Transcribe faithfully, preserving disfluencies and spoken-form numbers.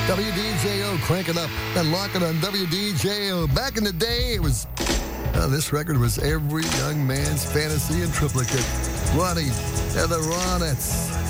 W D J O, crank it up and lock it on W D J O. Back in the day, it was, uh, this record was every young man's fantasy in triplicate. Ronnie and the Ronettes.